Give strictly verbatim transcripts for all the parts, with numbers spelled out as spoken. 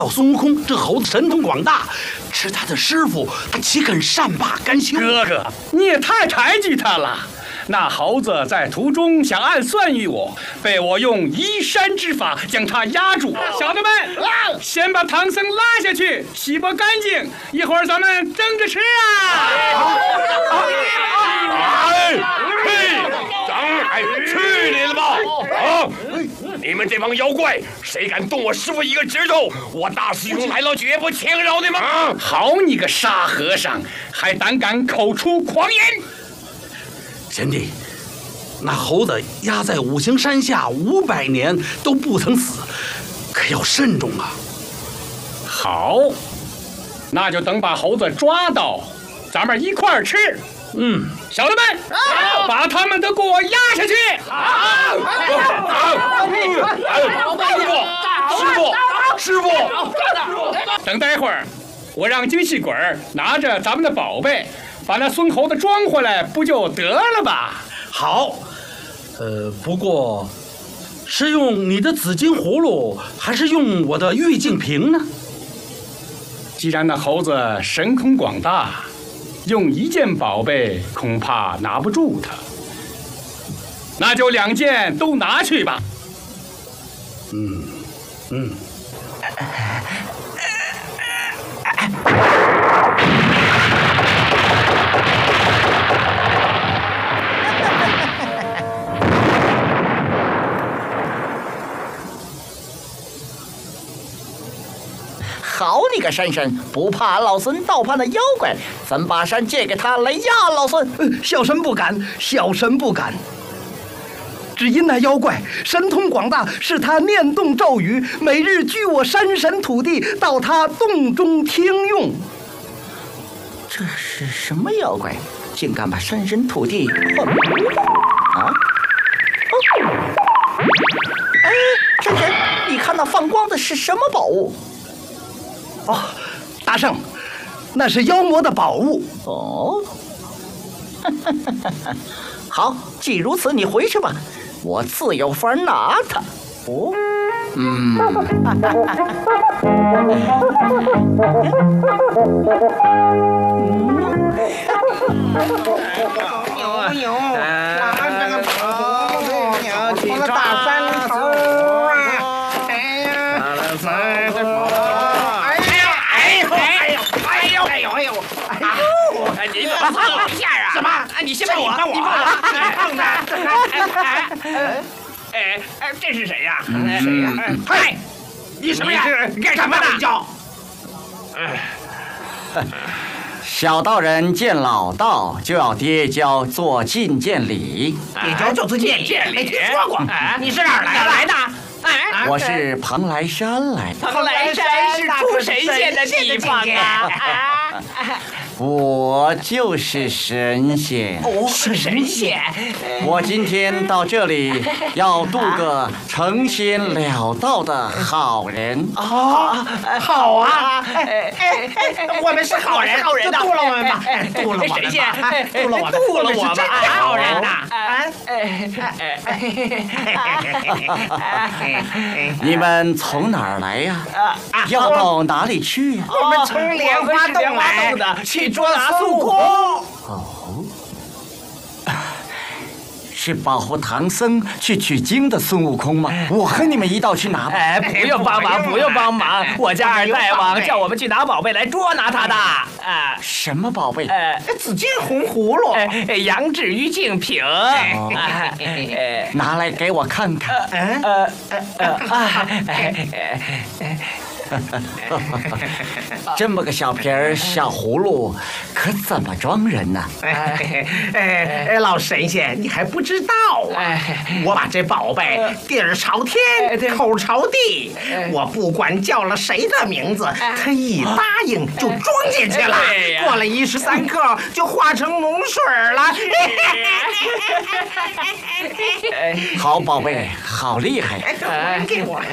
孙悟空这猴子神通广大，是他的师傅，他岂肯善罢甘休？ 哥哥，你也太抬举他了。那猴子在途中想暗算于我，被我用移山之法将他压住。小的们，先把唐僧拉下去，洗拨干净，一会儿咱们蒸着吃啊！ 哎，嘿，长，哎，去你的吧！啊，你们这帮妖怪，谁敢动我师傅一个指头，我大师兄来了绝不轻饶你们！啊， 好你个沙和尚，还胆敢口出狂言！ 贤弟，那猴子压在五行山下五百年都不曾死，可要慎重啊！ 好，那就等把猴子抓到，咱们一块儿吃。 嗯， 小的们，啊、把他们都给我压下去！ 好，师傅，师傅，师傅， 等待会儿，我让精细鬼儿拿着咱们的宝贝。把那孙猴子装回来不就得了吧？ 好，呃，不过是用你的紫金葫芦，还是用我的玉净瓶呢？ 既然那猴子神通广大，用一件宝贝恐怕拿不住他，那就两件都拿去吧。 嗯嗯。 好你个山神，不怕老孙倒怕那妖怪，咱把山借给他来压老孙。 呃、小神不敢，小神不敢。只因那妖怪神通广大，是他念动咒语，每日居我山神土地，到他洞中听用。 这是什么妖怪？竟敢把山神土地换不啊？哦，哎，山神，你看那放光的是什么宝物？ 哦，大圣，那是妖魔的宝物。 哦，好，既如此，你回去吧，我自有法拿它。哦，嗯， 有有，拿这个宝物要去大山头啊！哎呀，拿着宝。 你怎么放我一下啊？什么？你先放我，放我，你放我，放的。哎哎，这是谁呀？谁呀？嗨，你什么呀？你干什么的？叫。 小道人见老道，就要跌跤做觐见礼。 跌跤就做觐见礼，没听说过。你是哪儿来来的？哎， 我是蓬莱山来的。 蓬莱山是出神仙的地方啊！ 我就是神仙。 哦，是神仙。 我今天到这里，要渡个成仙了道的好人。 哦，好啊！哎哎哎，我们是好人，好人，就渡了我们吧，渡了我们吧，神仙，渡了我们，渡了我们，真是好人呐！啊， 你们从哪儿来呀？要到哪里去呀？ 我们从莲花洞来的，去捉拿孙悟空。 哦，是保护唐僧去取经的孙悟空吗？我和你们一道去拿吧。 哎，不用帮忙，不用帮忙，我家二大王叫我们去拿宝贝来捉拿他的。啊， 什么宝贝？ 呃，紫金红葫芦，呃，羊脂玉净瓶。 哦，拿来给我看看。 呃呃呃啊！ 这么个小瓶儿小葫芦，可怎么装人呢？ 哎哎，老神仙，你还不知道啊？我把这宝贝地儿朝天，口朝地，我不管叫了谁的名字，他一答应就装进去了。过了一时三刻，就化成脓水了。 好宝贝，好厉害！ 给我。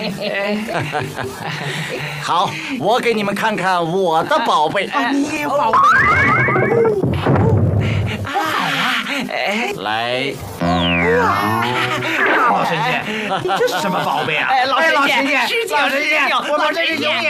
好，我给你们看看我的宝贝。 你也有宝贝？好啊！ 来， 老神仙，这是什么宝贝啊？老神仙，老神仙，我们这是永远。